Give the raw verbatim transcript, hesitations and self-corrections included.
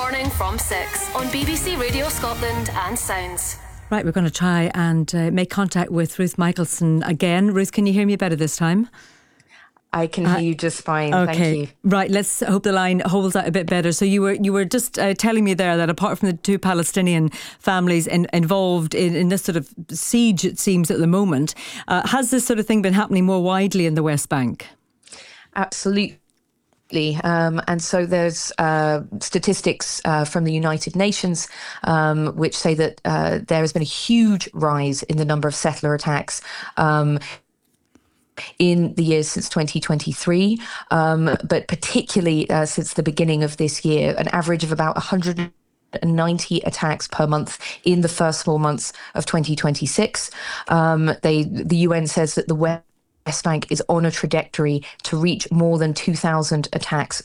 morning from six on B B C Radio Scotland and Sounds. Right, we're going to try and uh, make contact with Ruth Michelson again. Ruth, can you hear me better this time? I can hear uh, you just fine. Okay. Thank you. Right, let's hope the line holds out a bit better. So you were you were just uh, telling me there that apart from the two Palestinian families in, involved in, in this sort of siege, it seems, at the moment, uh, has this sort of thing been happening more widely in the West Bank? Absolutely. Um, and so there's uh, statistics uh, from the United Nations um, which say that uh, there has been a huge rise in the number of settler attacks um, in the years since twenty twenty-three, um, but particularly uh, since the beginning of this year, an average of about one hundred ninety attacks per month in the first four months of twenty twenty-six. Um, they, the U N says that the West West Bank is on a trajectory to reach more than two thousand attacks